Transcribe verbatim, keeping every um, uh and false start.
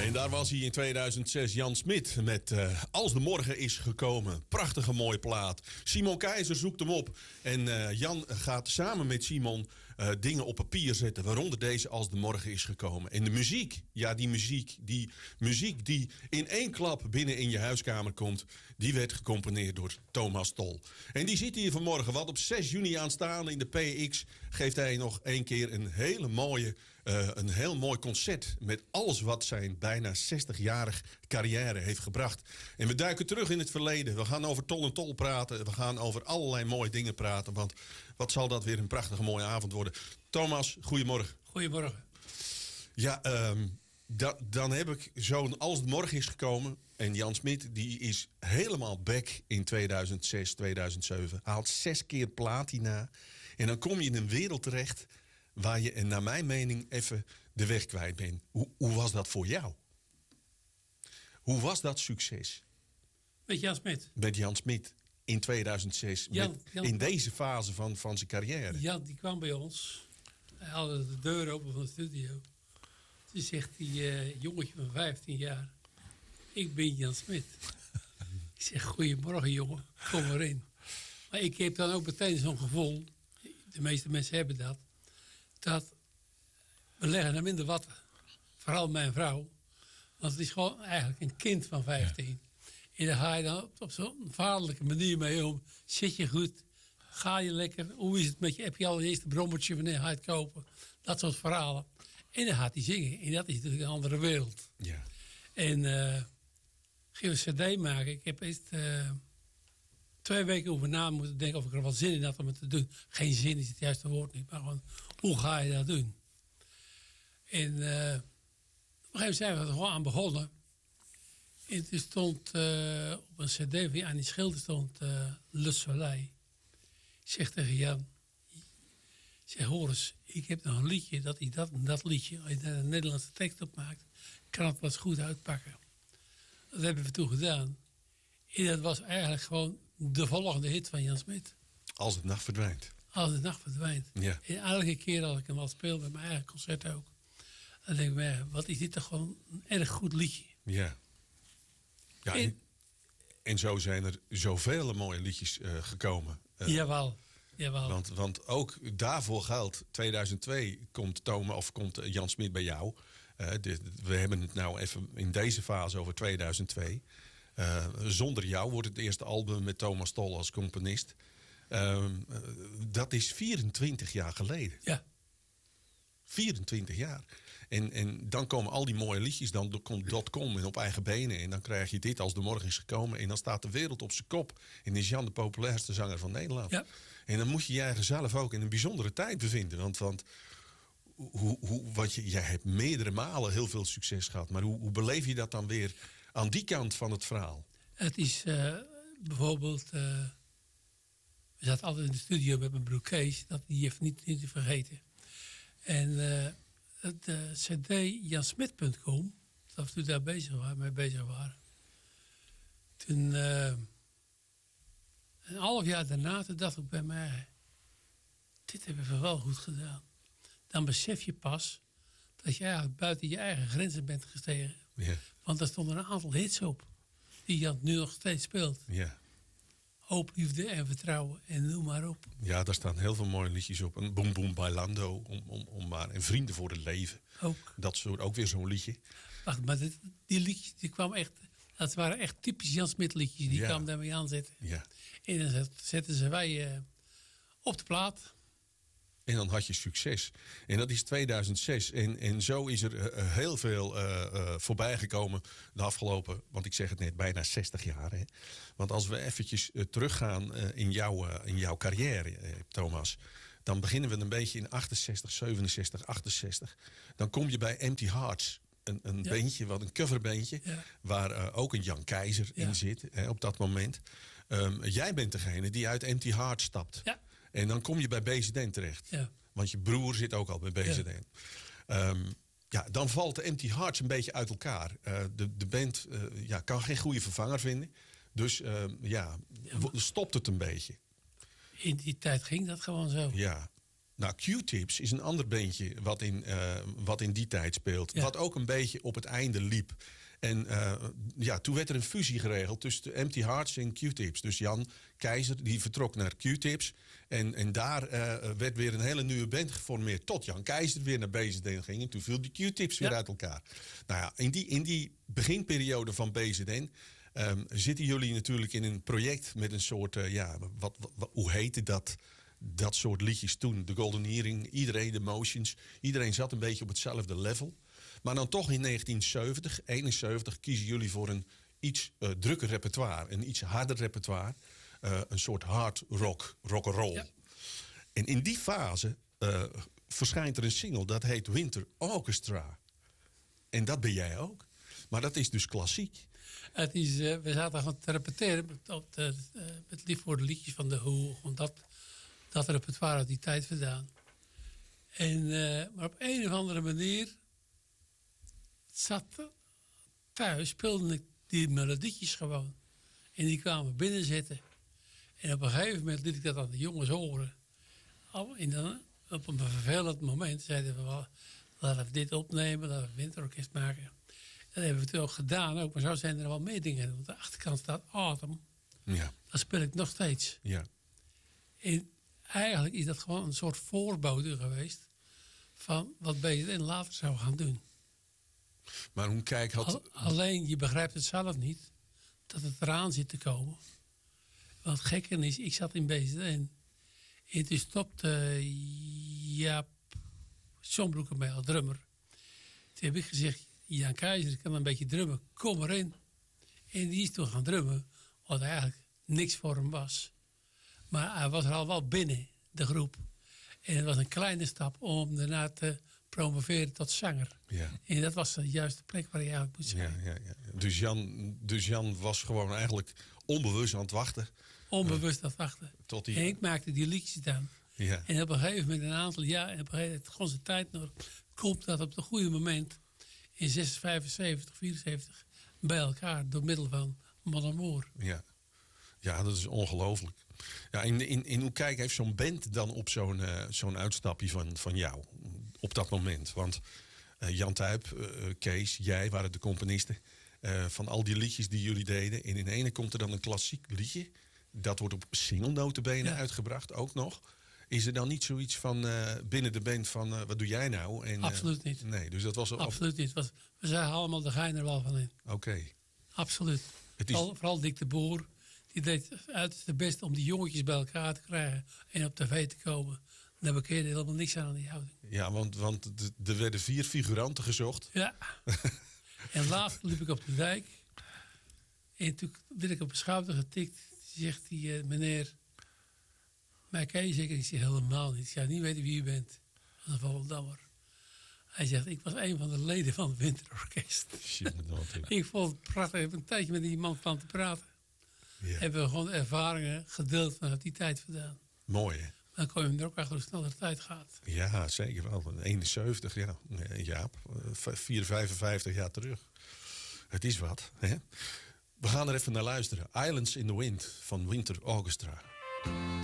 En daar was hij in tweeduizend zes, Jan Smit, met uh, Als de Morgen is gekomen. Prachtige mooie plaat. Simon Keizer zoekt hem op. En uh, Jan gaat samen met Simon uh, dingen op papier zetten. Waaronder deze Als de Morgen is gekomen. En de muziek, ja die muziek, die muziek die in één klap binnen in je huiskamer komt. Die werd gecomponeerd door Thomas Tol. En die zit hier vanmorgen. Want op zes juni aanstaande in de P X geeft hij nog één keer een hele mooie... Uh, een heel mooi concert met alles wat zijn bijna zestigjarig carrière heeft gebracht. En we duiken terug in het verleden. We gaan over Tol en Tol praten. We gaan over allerlei mooie dingen praten. Want wat zal dat weer een prachtige mooie avond worden. Thomas, goedemorgen. Goedemorgen. Ja, um, da, dan heb ik zo'n Als het Morgen is gekomen. En Jan Smit die is helemaal back in tweeduizend zes, tweeduizend zeven. Hij haalt zes keer platina. En dan kom je in een wereld terecht... waar je, naar mijn mening, even de weg kwijt bent. Hoe, hoe was dat voor jou? Hoe was dat succes? Met Jan Smit? Met Jan Smit in tweeduizend zes. Jan, met, Jan, in deze fase van, van zijn carrière. Jan die kwam bij ons. Hij haalde de deur open van de studio. Toen zegt die uh, jongetje van vijftien jaar... Ik ben Jan Smit. Ik zeg, goedemorgen jongen, kom maar in. Maar ik heb dan ook meteen zo'n gevoel... de meeste mensen hebben dat... dat we leggen hem in de watten. Vooral mijn vrouw. Want het is gewoon eigenlijk een kind van vijftien. Ja. En daar ga je dan op, op zo'n vaderlijke manier mee om. Zit je goed? Ga je lekker? Hoe is het met je? Heb je al het eerste brommertje? Wanneer ga je het kopen? Dat soort verhalen. En dan gaat hij zingen. En dat is natuurlijk een andere wereld. Ja. En uh, ging een cd maken. Ik heb eerst... Uh, Twee weken over na moeten denken of ik er wel zin in had om het te doen. Geen zin is het juiste woord niet, maar gewoon, hoe ga je dat doen? En uh, op een gegeven moment zijn we er gewoon aan begonnen. En er stond uh, op een cd van Annie Schilder stond uh, Le Soleil. Ik zeg tegen Jan, ik zeg, hoor eens, ik heb nog een liedje, dat ik dat en dat liedje, als je daar een Nederlandse tekst op maakt, kan het wat goed uitpakken. Dat hebben we toen gedaan. En dat was eigenlijk gewoon de volgende hit van Jan Smit. Als de nacht verdwijnt. Als de nacht verdwijnt. Ja. En elke keer als ik hem al speel, bij mijn eigen concert ook. Dan denk ik me, wat is dit toch gewoon een erg goed liedje. Ja. Ja en, en, en zo zijn er zoveel mooie liedjes uh, gekomen. Uh, jawel. Jawel. Want, want ook daarvoor geldt, tweeduizend twee komt, Thomas, of komt Jan Smit bij jou. Uh, dit, we hebben het nou even in deze fase over tweeduizend twee... Uh, Zonder jou wordt het eerste album met Thomas Tol als componist. Uh, uh, dat is vierentwintig jaar geleden. Ja. vierentwintig jaar. En, en dan komen al die mooie liedjes. Dan komt .com en op eigen benen. En dan krijg je dit Als de Morgen is gekomen. En dan staat de wereld op zijn kop. En is Jan de populairste zanger van Nederland. Ja. En dan moet je je eigen zelf ook in een bijzondere tijd bevinden. Want... want Hoe, hoe, want je, jij hebt meerdere malen heel veel succes gehad. Maar hoe, hoe beleef je dat dan weer aan die kant van het verhaal? Het is uh, bijvoorbeeld... Uh, we zaten altijd in de studio met mijn broer Kees. Dat, die heeft niet, niet te vergeten. En uh, de cd jansmit punt com... dat we toen daar bezig waren, mee bezig waren. Toen... Uh, een half jaar daarna, toen dacht ik bij mij... dit hebben we wel goed gedaan. Dan besef je pas dat je eigenlijk buiten je eigen grenzen bent gestegen. Ja. Want er stonden een aantal hits op die Jan nu nog steeds speelt. Ja. Hoop, liefde en vertrouwen en noem maar op. Ja, daar staan heel veel mooie liedjes op. En Boom Boom Bailando, om, om, om maar. En Vrienden voor het leven. Ook. Dat soort, ook weer zo'n liedje. Wacht, maar dit, die liedjes, die kwamen echt... Dat waren echt typisch Jan Smit liedjes. Die ja. kwamen daarmee aanzetten. Ja. En dan zetten ze wij uh, op de plaat... En dan had je succes. En dat is tweeduizend zes. En, en zo is er uh, heel veel uh, uh, voorbij gekomen de afgelopen, want ik zeg het net, bijna zestig jaar. Hè? Want als we eventjes uh, teruggaan uh, in, jouw, uh, in jouw carrière, uh, Thomas. Dan beginnen we een beetje in achtenzestig, zevenenzestig, achtenzestig. Dan kom je bij Empty Hearts. Een, een ja. bandje, wat een coverbandje. Ja. Waar uh, ook een Jan Keizer ja. in zit hè, op dat moment. Um, jij bent degene die uit Empty Hearts stapt. Ja. En dan kom je bij B Z N terecht. Ja. Want je broer zit ook al bij B Z N. Ja. Um, ja, dan valt de Empty Hearts een beetje uit elkaar. Uh, de, de band uh, ja, kan geen goede vervanger vinden. Dus uh, ja, ja maar... stopt het een beetje. In die tijd ging dat gewoon zo. Ja. Nou, Q-Tips is een ander bandje wat in, uh, wat in die tijd speelt. Ja. Wat ook een beetje op het einde liep. En uh, ja, toen werd er een fusie geregeld tussen de Empty Hearts en Q-Tips. Dus Jan Keizer die vertrok naar Q-Tips. En, en daar uh, werd weer een hele nieuwe band geformeerd. Tot Jan Keizer weer naar B Z N ging. En toen viel die Q-Tips weer ja. uit elkaar. Nou ja, in die, in die beginperiode van B Z N... Um, zitten jullie natuurlijk in een project met een soort... Uh, ja, wat, wat, hoe heette dat... Dat soort liedjes toen, de Golden Earring, iedereen, de Motions. Iedereen zat een beetje op hetzelfde level. Maar dan toch in negentien zeventig, eenenzeventig kiezen jullie voor een iets uh, drukker repertoire. Een iets harder repertoire. Uh, een soort hard rock, rock'n'roll. Ja. En in die fase uh, verschijnt er een single dat heet Winter Orchestra. En dat ben jij ook. Maar dat is dus klassiek. Het is, uh, we zaten gewoon te repeteren met, op de, uh, met lief voor de liedjes van de Who. Dat... Dat repertoire uit die tijd vandaan. En, uh, maar op een of andere manier zat thuis, speelde ik die melodietjes gewoon. En die kwamen binnen zitten. En op een gegeven moment liet ik dat aan de jongens horen. En dan, op een vervelend moment zeiden we wel, laten we dit opnemen, laten we een winterorkest maken. Dat hebben we toen ook gedaan, ook, maar zo zijn er wel meer dingen. Want de achterkant staat Autumn. Ja. Dat speel ik nog steeds. Ja. En eigenlijk is dat gewoon een soort voorbode geweest van wat B Z N later zou gaan doen. Maar hoe kijk had... Al, alleen, je begrijpt het zelf niet, dat het eraan zit te komen. Wat gekker is, ik zat in B Z N en toen stopte Jaap Zonbroek mij als drummer. Toen heb ik gezegd, Jan Keizer kan een beetje drummen, kom erin. En die is toen gaan drummen, wat eigenlijk niks voor hem was. Maar hij was er al wel binnen, de groep. En het was een kleine stap om daarna te promoveren tot zanger. Ja. En dat was de juiste plek waar hij eigenlijk moest zijn. Ja, ja, ja. Dus, Jan, dus Jan was gewoon eigenlijk onbewust aan het wachten. Onbewust aan het wachten. Tot die... En ik maakte die liedjes dan. Ja. En op een gegeven moment, een aantal jaar, en op een gegeven moment, gewoon zijn tijd nog, komt dat op het goede moment, in zes, vijfenzeventig, vierenzeventig, bij elkaar, door middel van Mon Amour. Ja. Ja, dat is ongelooflijk. Ja, in, in, in hoe kijk heeft zo'n band dan op zo'n uh, zo'n uitstapje van, van jou op dat moment? Want uh, Jan Tuyp, uh, Kees, jij waren de componisten uh, van al die liedjes die jullie deden. En in ene komt er dan een klassiek liedje. Dat wordt op single notabene ja. uitgebracht, ook nog. Is er dan niet zoiets van uh, binnen de band van uh, wat doe jij nou? En, uh, Absoluut niet. Nee, dus dat was... Absoluut niet. Was, we zagen allemaal de gein er wel van in. Oké. Okay. Absoluut. Het is... vooral, vooral Dick de Boer. Die deed uiterst best om die jongetjes bij elkaar te krijgen en op tv te komen. Daar bekeerde helemaal niks aan aan die houding. Ja, want, want er werden vier figuranten gezocht. Ja. En laatst liep ik op de dijk. En toen werd ik op een schouder getikt. Zegt die uh, meneer, mij ken je zeker? Ik zeg helemaal niet. Ik ga niet weten wie u bent. Dat is een Volendammer. Hij zegt, ik was een van de leden van het Winterorkest. Shit, ik vond het prachtig. Ik heb een tijdje met die man van te praten. Ja. Hebben we gewoon ervaringen gedeeld vanuit die tijd vandaan. Mooi, hè? Dan kom je er ook achter hoe snel de tijd gaat. Ja, zeker wel. eenenzeventig, ja. Jaap, vier, vijfenvijftig jaar terug. Het is wat, hè? We gaan er even naar luisteren. Islands in the Wind van Winter Orchestra.